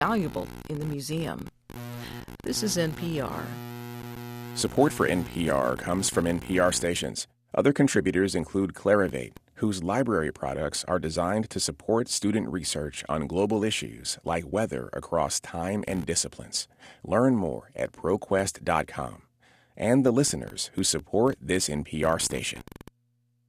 valuable in the museum. This is NPR. Support for NPR comes from NPR stations. Other contributors include Clarivate, whose library products are designed to support student research on global issues like weather across time and disciplines. Learn more at ProQuest.com. And the listeners who support this NPR station.